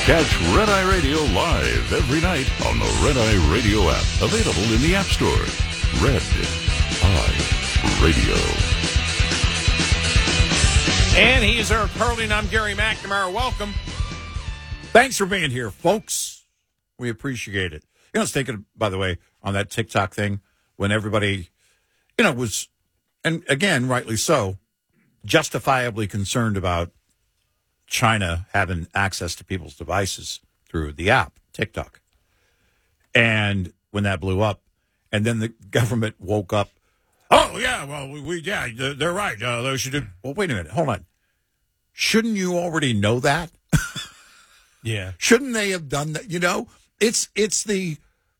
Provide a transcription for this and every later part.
Catch Red Eye Radio live every night on the Red Eye Radio app. Available in the App Store. Red Eye Radio. And he is Eric Pearlie, and I'm Gary McNamara. Welcome. Thanks for being here, folks. We appreciate it. I was thinking, by the way, on that TikTok thing, when everybody, was, and again, rightly so, justifiably concerned about China having access to people's devices through the app, TikTok. And when that blew up, and then the government woke up, oh, yeah, well, they're right. They should do. Well, wait a minute. Hold on. Shouldn't you already know that? Yeah. Shouldn't they have done that? It's the,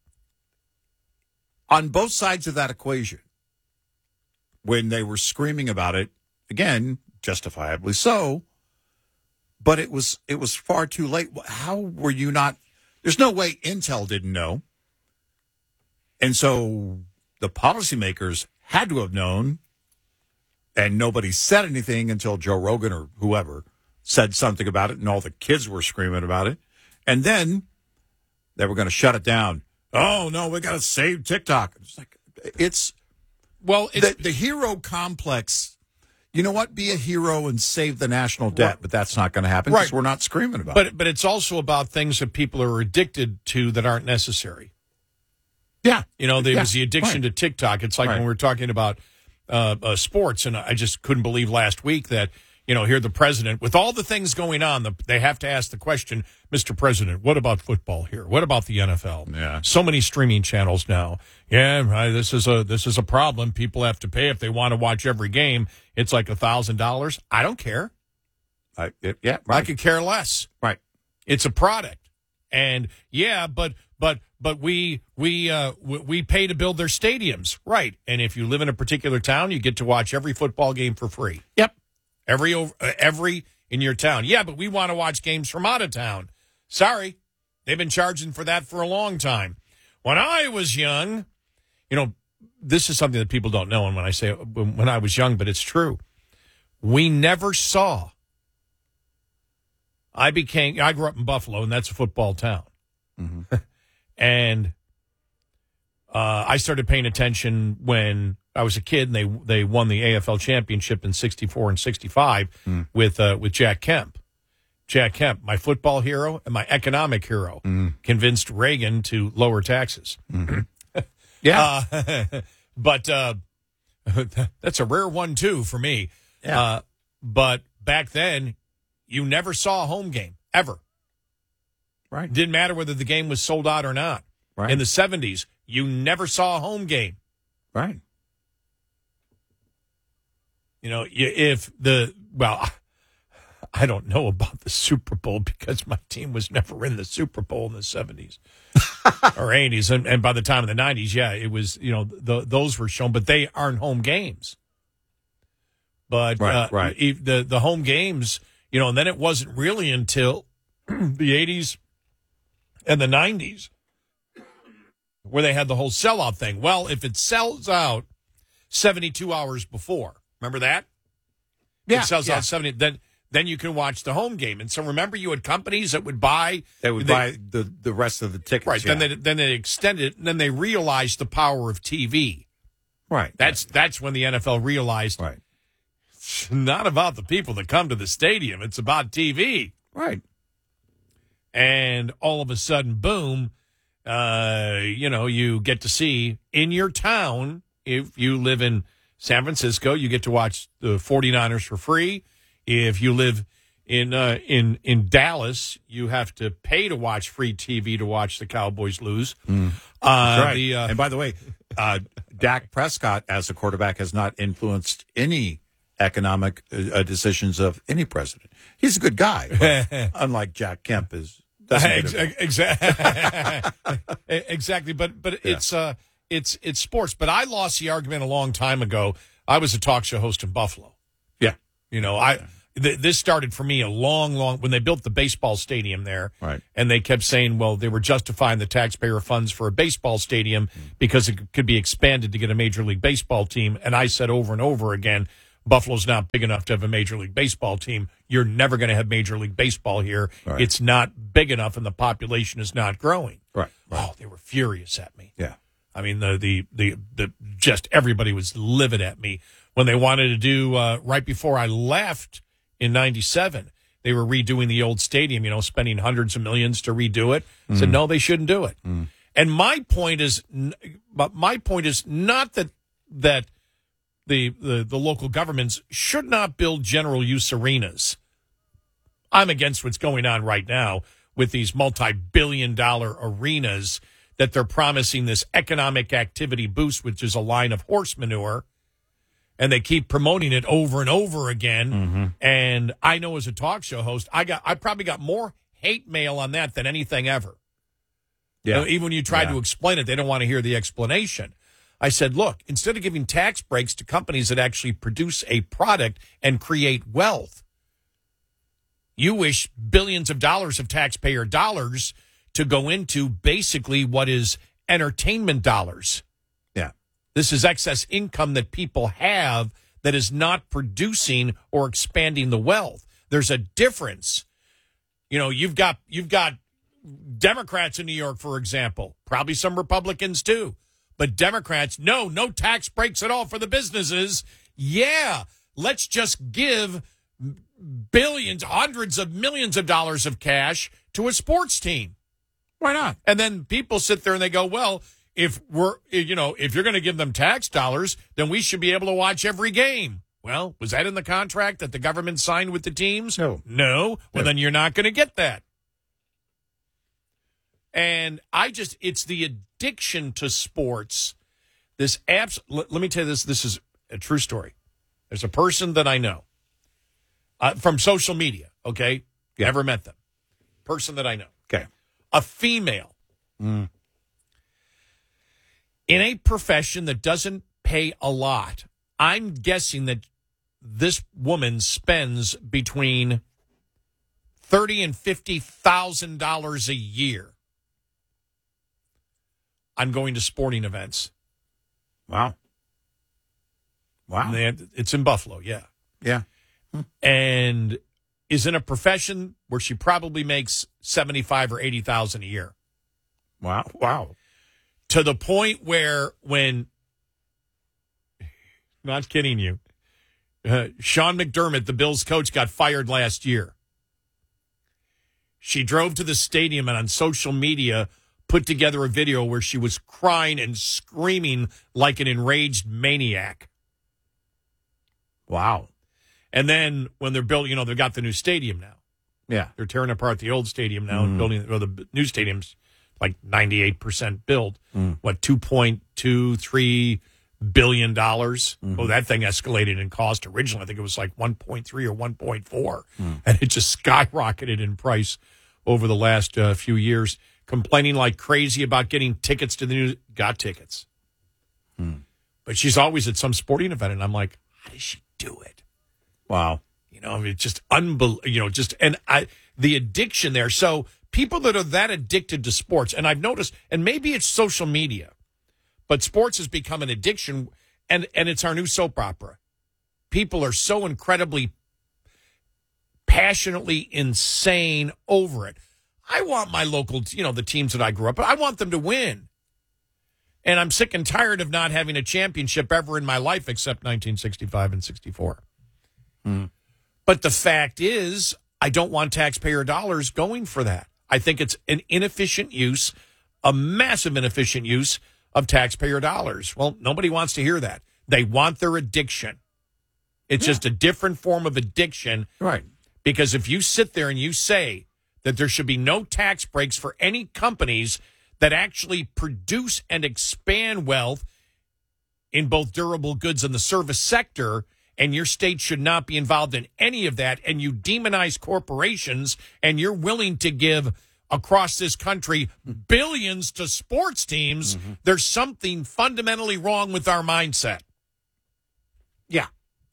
on both sides of that equation, when they were screaming about it, again, justifiably so, but it was far too late. How were you not? There's no way Intel didn't know. And so the policymakers had to have known, and nobody said anything until Joe Rogan or whoever said something about it, and all the kids were screaming about it. And then they were going to shut it down. Oh, no, we got to save TikTok. It's the hero complex. You know what? Be a hero and save the national debt, but that's not going to happen because we're not screaming about it. But it's also about things that people are addicted to that aren't necessary. Yeah. There was the addiction to TikTok. It's like when we were talking about sports, and I just couldn't believe last week that, here the president, with all the things going on, they have to ask the question, Mr. President, what about football here? What about the NFL? Yeah. So many streaming channels now. Yeah, right, this is a problem. People have to pay if they want to watch every game. It's like $1,000. I don't care. I could care less. Right. It's a product. And but we pay to build their stadiums. Right. And if you live in a particular town, you get to watch every football game for free. Yep. Every in your town. Yeah, but we want to watch games from out of town. Sorry. They've been charging for that for a long time. When I was young, this is something that people don't know, and when I say when I was young, but it's true. We never saw. I grew up in Buffalo, and that's a football town. Mm-hmm. And I started paying attention when I was a kid, and they won the AFL championship in 64 and 65 with Jack Kemp. Jack Kemp, my football hero and my economic hero, convinced Reagan to lower taxes. Mm-hmm. Yeah. But that's a rare one, too, for me. Yeah. But back then, you never saw a home game, ever. Right. Didn't matter whether the game was sold out or not. Right. In the 70s, you never saw a home game. Right. I don't know about the Super Bowl because my team was never in the Super Bowl in the 70s or 80s. And by the time of the 90s, it was, those were shown, but they aren't home games. But the home games, and then it wasn't really until the 80s and the 90s where they had the whole sellout thing. Well, if it sells out 72 hours before, remember that? Yeah. It sells out 70, then you can watch the home game. And so remember, you had companies that would buy... They would buy the rest of the tickets. Right. Yeah. Then they extended it, and then they realized the power of TV. Right. That's when the NFL realized it's not about the people that come to the stadium. It's about TV. Right. And all of a sudden, boom, you get to see in your town, if you live in San Francisco, you get to watch the 49ers for free. If you live in Dallas, you have to pay to watch free TV to watch the Cowboys lose. That's right. And by the way, Dak Prescott as a quarterback has not influenced any economic decisions of any president. He's a good guy, unlike Jack Kemp is. Exactly. But it's sports. But I lost the argument a long time ago. I was a talk show host in Buffalo. Yeah. This started for me a long, when they built the baseball stadium there. Right. And they kept saying, well, they were justifying the taxpayer funds for a baseball stadium because it could be expanded to get a Major League Baseball team. And I said over and over again, Buffalo's not big enough to have a Major League Baseball team. You're never going to have Major League Baseball here. Right. It's not big enough, and the population is not growing. Right. Oh, they were furious at me. Yeah. I mean, the just everybody was livid at me when they wanted to do right before I left in '97. They were redoing the old stadium, spending hundreds of millions to redo it. Said no, they shouldn't do it. And my point is not that the local governments should not build general use arenas. I'm against what's going on right now with these multi-billion-dollar arenas that they're promising this economic activity boost, which is a line of horse manure, and they keep promoting it over and over again. And I know as a talk show host, I probably got more hate mail on that than anything ever. Yeah. Even when you try to explain it, they don't want to hear the explanation. I said, look, instead of giving tax breaks to companies that actually produce a product and create wealth, you wish billions of dollars of taxpayer dollars to go into basically what is entertainment dollars. Yeah. This is excess income that people have that is not producing or expanding the wealth. There's a difference. You've got Democrats in New York, for example, probably some Republicans too. But Democrats, no tax breaks at all for the businesses. Yeah, let's just give billions, hundreds of millions of dollars of cash to a sports team. Why not? And then people sit there and they go, well, if you're going to give them tax dollars, then we should be able to watch every game. Well, was that in the contract that the government signed with the teams? No. Well, then you're not going to get that. And it's the addiction to sports. Let me tell you this. This is a true story. There's a person that I know from social media. Okay. Never met them. Person that I know. Okay. A female in a profession that doesn't pay a lot. I'm guessing that this woman spends between $30,000 and $50,000 a year on going to sporting events. Wow. It's in Buffalo, yeah. Yeah. And is in a profession where she probably makes $75,000 or $80,000 a year. Wow. To the point where not kidding you, Sean McDermott, the Bills coach, got fired last year. She drove to the stadium and on social media put together a video where she was crying and screaming like an enraged maniac. Wow. And then when they're building, they've got the new stadium now. Yeah. They're tearing apart the old stadium now and building, the new stadium's like 98% built. What, $2.23 billion? Oh, that thing escalated in cost originally. I think it was like 1.3 or 1.4. And it just skyrocketed in price over the last few years. Complaining like crazy about getting tickets to the new, got tickets. But she's always at some sporting event, and I'm like, how does she do it? Wow. It's just unbelievable. The addiction there. So people that are that addicted to sports, and I've noticed, and maybe it's social media, but sports has become an addiction, and it's our new soap opera. People are so incredibly passionately insane over it. I want my local, the teams that I grew up with, I want them to win. And I'm sick and tired of not having a championship ever in my life except 1965 and 64. But the fact is, I don't want taxpayer dollars going for that. I think it's an inefficient use, a massive inefficient use of taxpayer dollars. Well, nobody wants to hear that. They want their addiction. It's just a different form of addiction. Right. Because if you sit there and you say that there should be no tax breaks for any companies that actually produce and expand wealth in both durable goods and the service sector, and your state should not be involved in any of that, and you demonize corporations, and you're willing to give across this country billions to sports teams, there's something fundamentally wrong with our mindset. Yeah.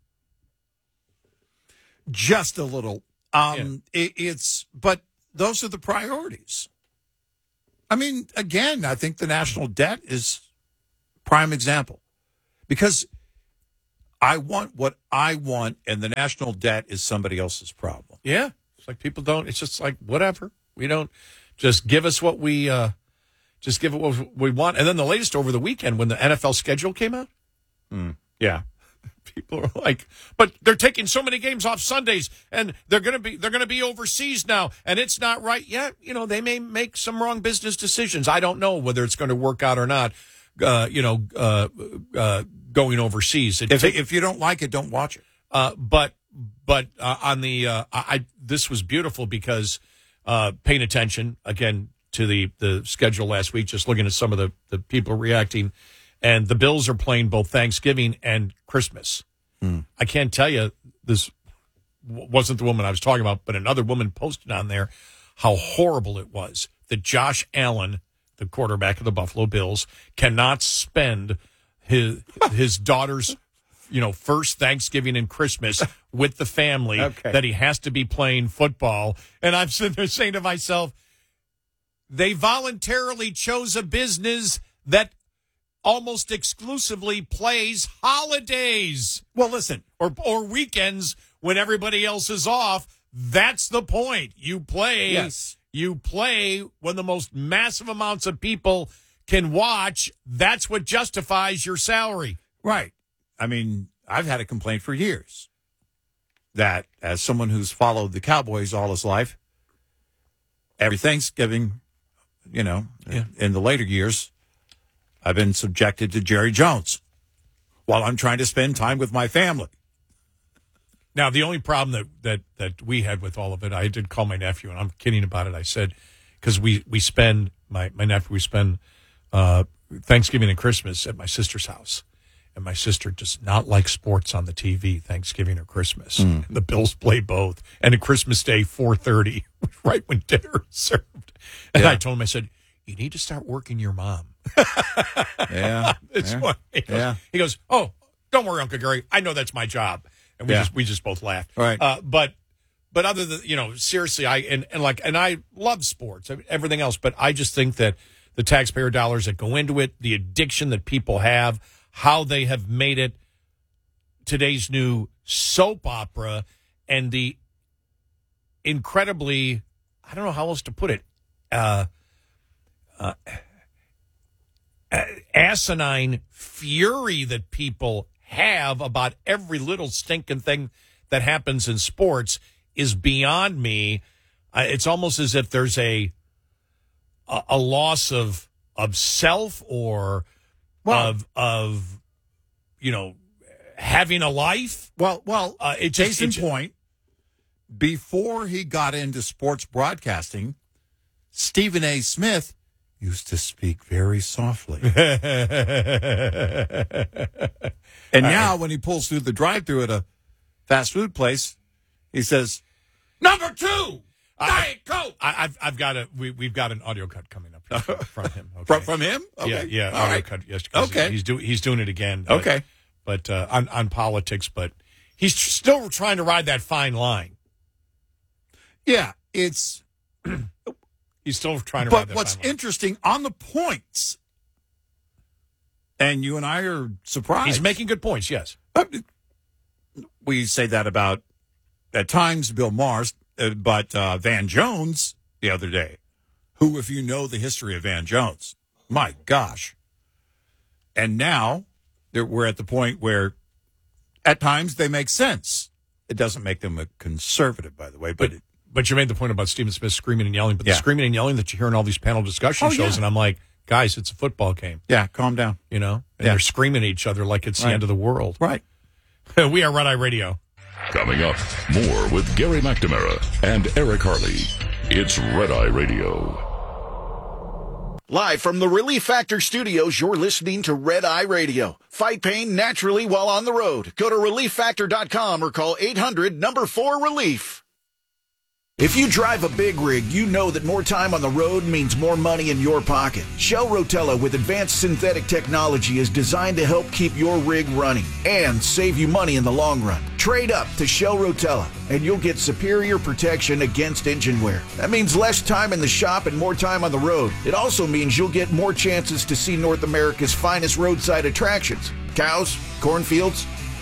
Just a little. But those are the priorities. I mean, again, I think the national debt is prime example, because I want what I want, and the national debt is somebody else's problem. Yeah. It's like people don't, it's just like, whatever. We don't, just give us what we, just give it what we want. And then the latest over the weekend when the NFL schedule came out. Yeah. People are like, but they're taking so many games off Sundays, and they're going to be overseas now, and it's not right yet. You know, they may make some wrong business decisions. I don't know whether it's going to work out or not. Going overseas. If you don't like it, don't watch it. But on the this was beautiful because paying attention again to the schedule last week, just looking at some of the people reacting. And the Bills are playing both Thanksgiving and Christmas. I can't tell you, this wasn't the woman I was talking about, but another woman posted on there how horrible it was that Josh Allen, the quarterback of the Buffalo Bills, cannot spend his daughter's first Thanksgiving and Christmas with the family, that he has to be playing football. And I'm sitting there saying to myself, they voluntarily chose a business that almost exclusively plays holidays. Well, listen, or weekends when everybody else is off. That's the point. You play. Yes. You play when the most massive amounts of people can watch. That's what justifies your salary. Right. I mean, I've had a complaint for years that as someone who's followed the Cowboys all his life, every Thanksgiving, in the later years, I've been subjected to Jerry Jones while I'm trying to spend time with my family. Now, the only problem that we had with all of it, I did call my nephew, and I'm kidding about it. I said, because we spend, my nephew, we spend Thanksgiving and Christmas at my sister's house. And my sister does not like sports on the TV, Thanksgiving or Christmas. And the Bills play both. And at Christmas Day, 4:30, right when dinner is served. And I told him, I said, you need to start working your mom. Yeah. It's funny. He goes, oh, don't worry, Uncle Gary. I know that's my job. And we just both laughed. Right. But other than, seriously, I love sports, everything else. But I just think that the taxpayer dollars that go into it, the addiction that people have, how they have made it today's new soap opera, and the incredibly, I don't know how else to put it, asinine fury that people have about every little stinking thing that happens in sports is beyond me. It's almost as if there's a loss of self or of having a life. Well, case in point, before he got into sports broadcasting, Stephen A. Smith used to speak very softly. And now when he pulls through the drive-thru at a fast food place, he says, "Number 2, Diet Coke." I've got we've got an audio cut coming up from him. Okay? From him? Okay. Yeah. All Audio right. cut. Yes. Okay. He's doing it again. Okay. But on politics, but he's still trying to ride that fine line. Yeah, it's. He's still trying to ride that fine line. But what's interesting on the points, and you and I are surprised. He's making good points. Yes. We say that about at times Bill Maher, but Van Jones the other day, who, if you know the history of Van Jones, my gosh. And now we're at the point where at times they make sense. It doesn't make them a conservative, by the way. But you made the point about Stephen Smith screaming and yelling. But the screaming and yelling that you hear in all these panel discussion shows, and I'm like, guys, it's a football game. Yeah, calm down. And they're screaming at each other like it's the end of the world. Right. We are Red Eye Radio. Coming up, more with Gary McNamara and Eric Harley. It's Red Eye Radio. Live from the Relief Factor studios, you're listening to Red Eye Radio. Fight pain naturally while on the road. Go to ReliefFactor.com or call 800-4RELIEF. If you drive a big rig, you know that more time on the road means more money in your pocket. Shell Rotella with advanced synthetic technology is designed to help keep your rig running and save you money in the long run. Trade up to Shell Rotella and you'll get superior protection against engine wear. That means less time in the shop and more time on the road. It also means you'll get more chances to see North America's finest roadside attractions. Cows, cornfields,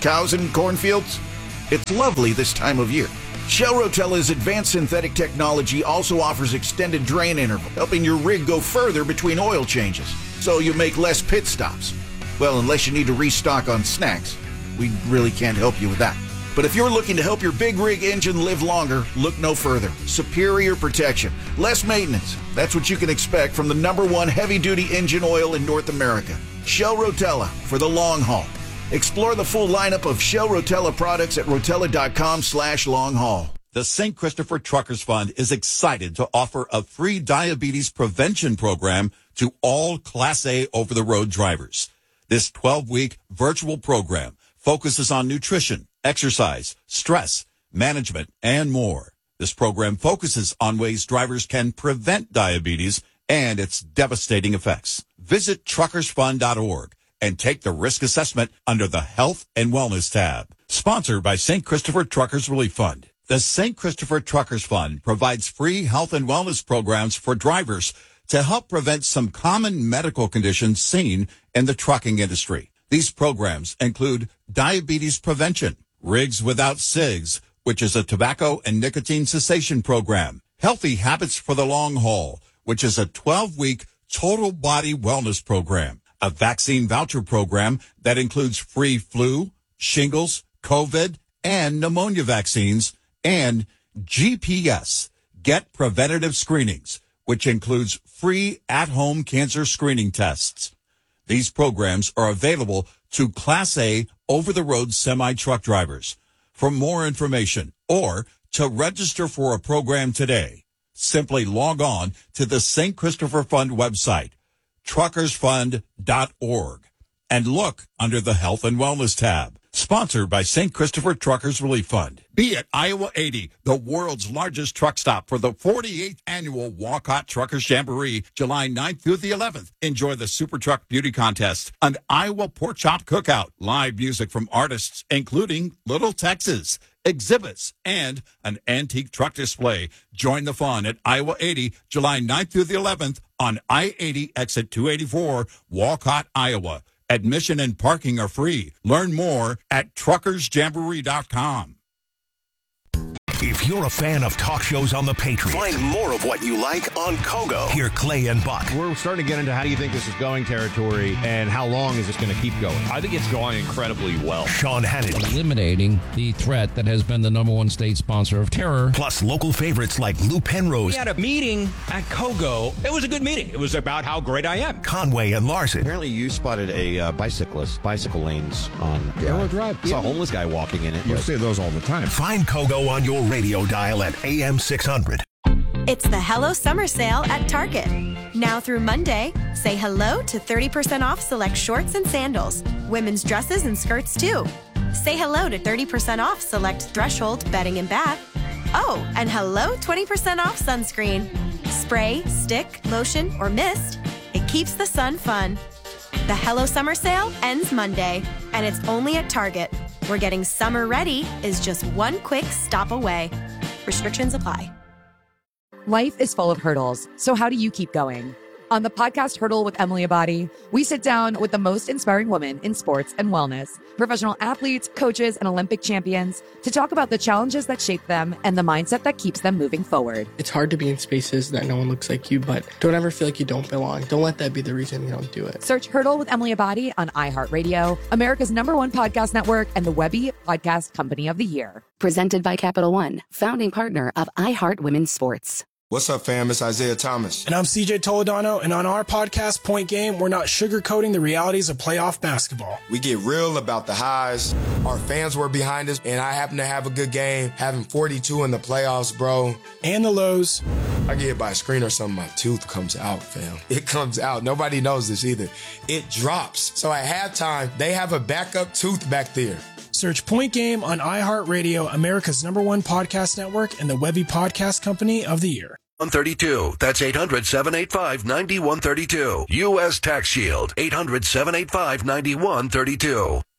Cows and cornfields? It's lovely this time of year. Shell Rotella's advanced synthetic technology also offers extended drain interval, helping your rig go further between oil changes, so you make less pit stops. Well, unless you need to restock on snacks, we really can't help you with that. But if you're looking to help your big rig engine live longer, look no further. Superior protection, less maintenance. That's what you can expect from the #1 heavy-duty engine oil in North America. Shell Rotella for the long haul. Explore the full lineup of Shell Rotella products at rotella.com/long haul. The St. Christopher Truckers Fund is excited to offer a free diabetes prevention program to all Class A over-the-road drivers. This 12-week virtual program focuses on nutrition, exercise, stress, management, and more. This program focuses on ways drivers can prevent diabetes and its devastating effects. Visit truckersfund.org and take the risk assessment under the Health and Wellness tab. Sponsored by St. Christopher Truckers Relief Fund. The St. Christopher Truckers Fund provides free health and wellness programs for drivers to help prevent some common medical conditions seen in the trucking industry. These programs include diabetes prevention, Rigs Without Cigs, which is a tobacco and nicotine cessation program, Healthy Habits for the Long Haul, which is a 12-week total body wellness program, a vaccine voucher program that includes free flu, shingles, COVID, and pneumonia vaccines, and GPS, Get Preventative Screenings, which includes free at-home cancer screening tests. These programs are available to Class A over-the-road semi-truck drivers. For more information or to register for a program today, simply log on to the St. Christopher Fund website, truckersfund.org, and look under the Health and Wellness tab. Sponsored by St. Christopher Truckers Relief Fund. Be at Iowa 80, the world's largest truck stop for the 48th annual Walcott Truckers Jamboree, July 9th through the 11th. Enjoy the Super Truck Beauty Contest, an Iowa pork chop cookout, live music from artists including Little Texas, exhibits, and an antique truck display. Join the fun at Iowa 80, July 9th through the 11th on I-80 exit 284, Walcott, Iowa. Admission and parking are free. Learn more at truckersjamboree.com. If you're a fan of talk shows on the Patriot, find more of what you like on Kogo. Hear Clay and Buck. We're starting to get into how do you think this is going territory and how long is this going to keep going? I think it's going incredibly well. Sean Hannity. Eliminating the threat that has been the #1 state sponsor of terror. Plus local favorites like Lou Penrose. We had a meeting at Kogo. It was a good meeting. It was about how great I am. Conway and Larson. Apparently you spotted a bicycle lanes on Arrow Drive. Saw a homeless guy walking in it. You see those all the time. Find Kogo on your radio dial at AM 600. It's the Hello Summer Sale at Target. Now through Monday, say hello to 30% off select shorts and sandals, women's dresses and skirts too. Say hello to 30% off select Threshold bedding and bath. Oh, and hello 20% off sunscreen. Spray, stick, lotion, or mist. It keeps the sun fun. The Hello Summer Sale ends Monday, and it's only at Target, where getting summer ready is just one quick stop away. Restrictions apply. Life is full of hurdles, so how do you keep going? On the podcast Hurdle with Emily Abadi, we sit down with the most inspiring women in sports and wellness, professional athletes, coaches, and Olympic champions to talk about the challenges that shape them and the mindset that keeps them moving forward. It's hard to be in spaces that no one looks like you, but don't ever feel like you don't belong. Don't let that be the reason you don't do it. Search Hurdle with Emily Abadi on iHeartRadio, America's #1 podcast network, and the Webby Podcast Company of the Year. Presented by Capital One, founding partner of iHeart Women's Sports. What's up, fam? It's Isaiah Thomas. And I'm CJ Toledano, and on our podcast, Point Game, we're not sugarcoating the realities of playoff basketball. We get real about the highs. Our fans were behind us, and I happen to have a good game, having 42 in the playoffs, bro. And the lows. I get hit by a screen or something, my tooth comes out, fam. It comes out. Nobody knows this either. It drops. So at halftime, they have a backup tooth back there. Search Point Game on iHeartRadio, America's #1 podcast network, and the Webby Podcast Company of the Year. 132. That's 800-785-9132. U.S. Tax Shield. 800-785-9132.